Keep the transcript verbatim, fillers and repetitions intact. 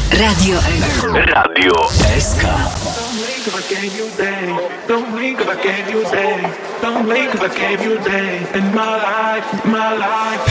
Radio Radio S K. Don't blink if I gave you a day. Don't blink if I gave you a day. Don't blink if I gave you a day. In my life, my life.